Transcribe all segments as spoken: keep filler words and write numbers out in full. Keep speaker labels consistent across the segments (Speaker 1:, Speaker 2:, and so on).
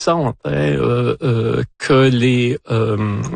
Speaker 1: Hein, euh, euh, que les euh,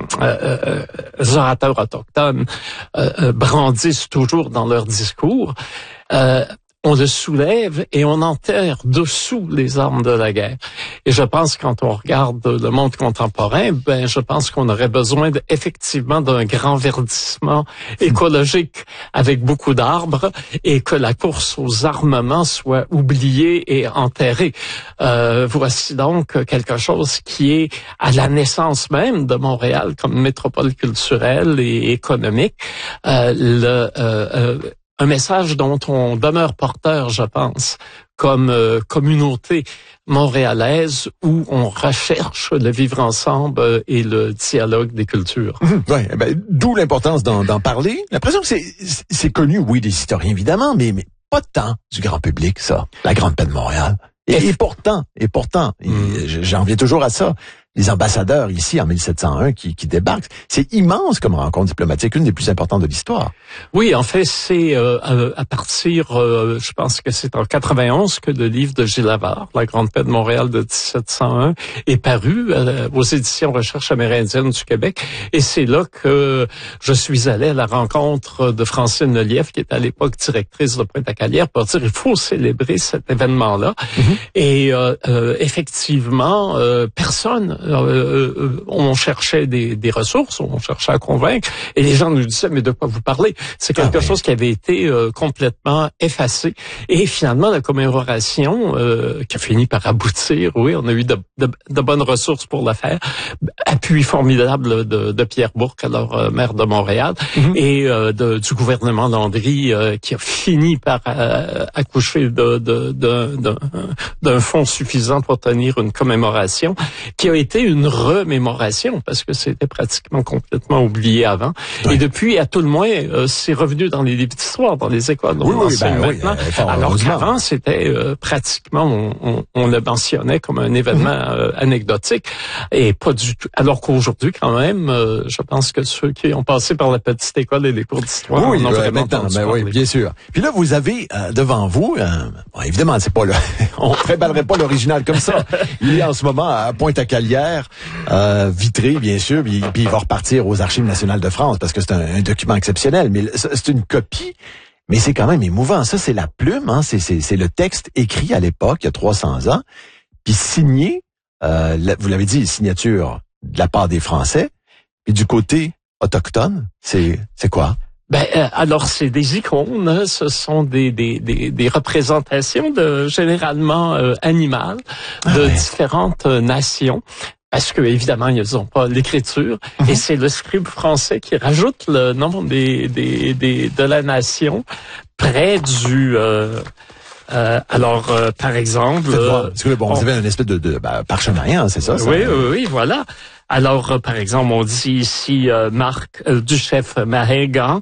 Speaker 1: euh, euh, orateurs autochtones euh, euh, brandissent toujours dans leurs discours, euh, on le soulève et on enterre dessous les armes de la guerre. Et je pense, quand on regarde le monde contemporain, ben, je pense qu'on aurait besoin de, effectivement d'un grand verdissement écologique avec beaucoup d'arbres et que la course aux armements soit oubliée et enterrée. Euh, voici donc quelque chose qui est à la naissance même de Montréal comme métropole culturelle et économique. Euh, le, euh, euh, Un message dont on demeure porteur, je pense, comme euh, communauté montréalaise où on recherche le vivre ensemble et le dialogue des cultures.
Speaker 2: Mmh, ouais, ben, d'où l'importance d'en, d'en parler. L'impression que c'est, c'est connu, oui, des historiens évidemment, mais, mais pas tant du grand public, ça. La Grande Paix de Montréal. Et, et pourtant, et pourtant, mmh. et j'en reviens toujours à ça. Les ambassadeurs ici en mille sept cent un qui, qui débarquent, c'est immense comme rencontre diplomatique, une des plus importantes de l'histoire.
Speaker 1: Oui, en fait, c'est euh, à, à partir, euh, je pense que c'est en quatre-vingt-onze que le livre de Gilles Havard, La Grande Paix de Montréal de dix-sept cent un, est paru euh, aux éditions Recherche amérindienne du Québec. Et c'est là que je suis allé à la rencontre de Francine Lelièvre, qui était à l'époque directrice de Pointe-à-Calière, pour dire il faut célébrer cet événement-là. Mm-hmm. Et euh, euh, effectivement, euh, personne Euh, euh, on cherchait des, des ressources, on cherchait à convaincre, et les gens nous disaient, mais de quoi vous parlez? C'est quelque ah, oui. chose qui avait été euh, complètement effacé. Et finalement, la commémoration, euh, qui a fini par aboutir, oui, on a eu de, de, de bonnes ressources pour la faire. Appui formidable de, de Pierre Bourque, alors euh, maire de Montréal, mm-hmm. et euh, de, du gouvernement Landry, euh, qui a fini par euh, accoucher de, de, de, de, d'un fonds suffisant pour tenir une commémoration, qui a été une remémoration parce que c'était pratiquement complètement oublié avant. Oui. Et depuis, à tout le moins, euh, c'est revenu dans les livres d'histoire, dans les écoles.
Speaker 2: Oui, oui, ben,
Speaker 1: maintenant.
Speaker 2: Oui, euh,
Speaker 1: alors qu'avant, c'était euh, pratiquement, on, on, on le mentionnait comme un événement mm-hmm. euh, anecdotique et pas du tout. Alors qu'aujourd'hui, quand même, euh, je pense que ceux qui ont passé par la petite école et les cours d'histoire
Speaker 2: oui,
Speaker 1: en ont
Speaker 2: euh,
Speaker 1: vraiment
Speaker 2: maintenant,
Speaker 1: entendu
Speaker 2: ben
Speaker 1: parler.
Speaker 2: Oui, bien sûr. Puis là, vous avez euh, devant vous, euh, bon, évidemment, c'est pas le, on préballerait pas l'original comme ça. Il est en ce moment à Pointe-à-Calière. Euh, vitré, bien sûr, puis, puis il va repartir aux Archives nationales de France parce que c'est un, un document exceptionnel. Mais c'est une copie, mais c'est quand même émouvant. Ça, c'est la plume, hein, c'est, c'est, c'est le texte écrit à l'époque, il y a trois cents ans, puis signé, euh, vous l'avez dit, signature de la part des Français, et du côté autochtone, c'est, c'est quoi?
Speaker 1: Ben euh, alors c'est des icônes, hein, ce sont des des des, des représentations de généralement euh, animales de ah ouais. différentes euh, nations. Parce que évidemment ils n'ont pas l'écriture mm-hmm. et c'est le scribe français qui rajoute le nom des des des de la nation près du euh, Euh, alors, euh, par exemple...
Speaker 2: Euh, Parce que bon, on, vous avez une espèce de, de bah, parchemin, hein, c'est ça? ça
Speaker 1: oui, oui, oui, voilà. Alors, euh, par exemple, on dit ici euh, marque euh, du chef Mahégan,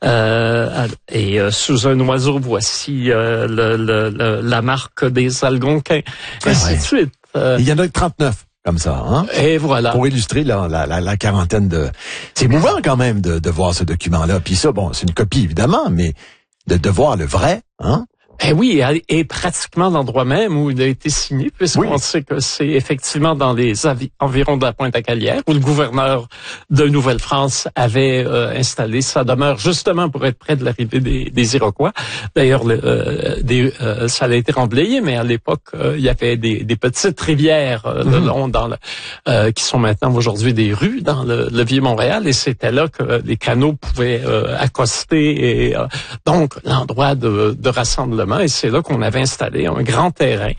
Speaker 1: euh, et euh, sous un oiseau, voici euh, le, le, le, la marque des Algonquins, et ainsi ouais. de suite.
Speaker 2: Euh, Il y en a trente-neuf. Comme ça, hein?
Speaker 1: Et voilà.
Speaker 2: Pour illustrer la, la, la, la quarantaine de... C'est émouvant quand même de, de voir ce document-là. Puis ça, bon, c'est une copie évidemment, mais de, de voir le vrai, hein?
Speaker 1: Eh oui, et pratiquement l'endroit même où il a été signé, puisqu'on oui. sait que c'est effectivement dans les avi- environs de la Pointe-à-Calière, où le gouverneur de Nouvelle-France avait euh, installé sa demeure justement pour être près de l'arrivée des, des Iroquois. D'ailleurs, le, euh, des, euh, ça a été remblayé, mais à l'époque, euh, il y avait des, des petites rivières euh, le long dans le, euh, qui sont maintenant aujourd'hui des rues dans le, le Vieux-Montréal, et c'était là que les canaux pouvaient euh, accoster, et euh, donc l'endroit de, de rassemblement. Et c'est là qu'on avait installé un grand terrain.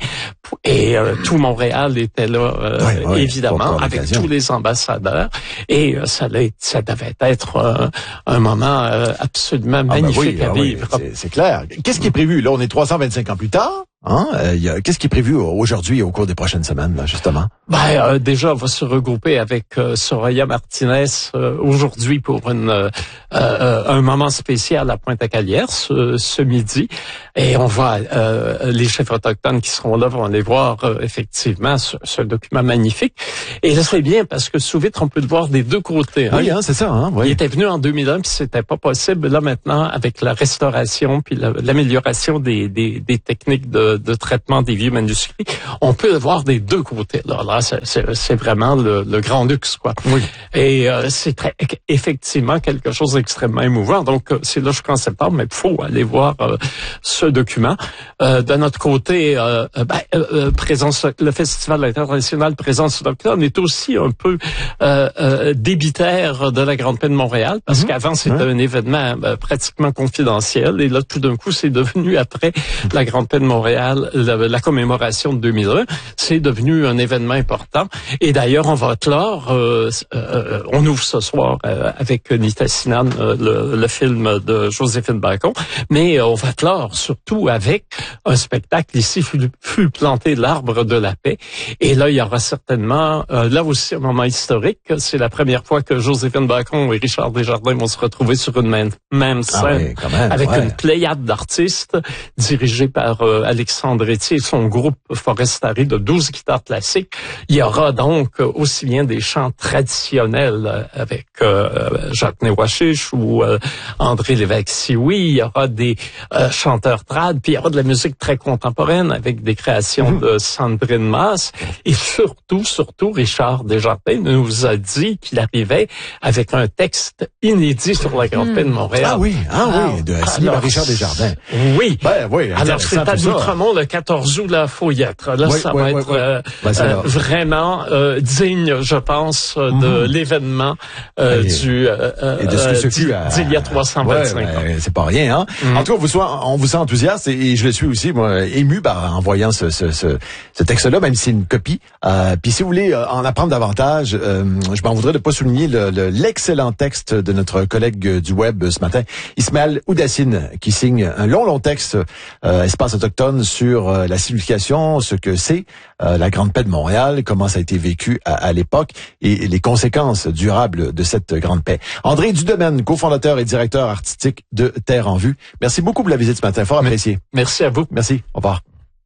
Speaker 1: Et euh, tout Montréal était là, euh, oui, oui, évidemment, avec tous les ambassadeurs. Et euh, ça, ça devait être euh, un moment euh, absolument ah magnifique ben oui, à ah vivre.
Speaker 2: Oui, c'est, c'est clair. Qu'est-ce qui est prévu? Là, on est trois cent vingt-cinq ans plus tard. Hein? Euh, y a, qu'est-ce qui est prévu aujourd'hui au cours des prochaines semaines, là, justement?
Speaker 1: Ben, euh, déjà, on va se regrouper avec euh, Soraya Martinez euh, aujourd'hui pour une, euh, euh, un moment spécial à Pointe-à-Calière ce, ce midi. Et on va, euh, les chefs autochtones qui seront là vont aller voir euh, effectivement ce, ce document magnifique. Et là, c'est bien parce que sous vitre, on peut le voir des deux côtés. Hein?
Speaker 2: Oui, hein, c'est ça. Hein? Oui.
Speaker 1: Il était venu en deux mille un, puis c'était pas possible. Là, maintenant, avec la restauration puis la, l'amélioration des, des, des techniques de de, de traitement des vieux manuscrits. On peut le voir des deux côtés. Là, là c'est, c'est, c'est vraiment le, le grand luxe, quoi.
Speaker 2: Oui.
Speaker 1: Et euh, c'est très, effectivement quelque chose d'extrêmement émouvant. Donc, c'est là jusqu'en septembre, mais il faut aller voir euh, ce document. Euh, de notre côté, euh, ben, euh, présence, le Festival international Présence autochtone est aussi un peu euh, euh, débitaire de la Grande Paix de Montréal, parce mm-hmm. qu'avant, c'était ouais. un événement euh, pratiquement confidentiel. Et là, tout d'un coup, c'est devenu, après la Grande Paix de Montréal, la, la commémoration de deux mille un, c'est devenu un événement important. Et d'ailleurs, on va clore, euh, euh, on ouvre ce soir euh, avec Nita Sinan, euh, le, le film de Joséphine Bacon, mais euh, on va clore surtout avec un spectacle ici, fut, fut planté l'arbre de la paix. Et là, il y aura certainement, euh, là aussi, un moment historique. C'est la première fois que Joséphine Bacon et Richard Desjardins vont se retrouver sur une même, même scène, ah oui, quand même, avec ouais. une pléiade d'artistes dirigée par euh, Alexandre Etier et son groupe Forestari de douze guitares classiques. Il y aura donc aussi bien des chants traditionnels avec euh, Jacques Néwachiche ou euh, André Lévesque-Sioui. Il y aura des euh, chanteurs trad, puis il y aura de la musique très contemporaine avec des créations mmh. de Sandrine Masse. Et surtout, surtout, Richard Desjardins nous a dit qu'il arrivait avec un texte inédit sur la Grande Paix de Montréal.
Speaker 2: Ah oui, ah, ah oui, de signé par Richard Desjardins.
Speaker 1: Oui.
Speaker 2: Ben, oui.
Speaker 1: Alors, c'est à Outremont le quatorze août, là, faut y être. Là, oui, ça oui, va oui, être oui. Euh, ben, euh, vraiment euh, digne, je pense, de mmh. l'événement euh, et, du euh,
Speaker 2: et de ce que ce fut à...
Speaker 1: d'il y a trois cent vingt-cinq
Speaker 2: ouais,
Speaker 1: ans.
Speaker 2: Ben, c'est pas rien, hein. Mmh. En tout cas, on vous, soit, on vous sent enthousiaste et, et je le suis aussi, moi, ému par, en voyant ce, ce, ce, ce texte-là, même si c'est une copie. Euh, puis si vous voulez euh, en apprendre davantage, euh, je m'en voudrais de pas souligner le, le, l'excellent texte de notre collègue du web ce matin, Ismaël Oudassine, qui signe un long, long texte, euh, Espace autochtone, sur euh, la signification, ce que c'est euh, la Grande Paix de Montréal, comment ça a été vécu à, à l'époque et les conséquences durables de cette Grande Paix. André Dudemaine, cofondateur et directeur artistique de Terre en Vue. Merci beaucoup pour la visite ce matin, fort apprécié.
Speaker 1: Merci à vous.
Speaker 2: Merci, au revoir.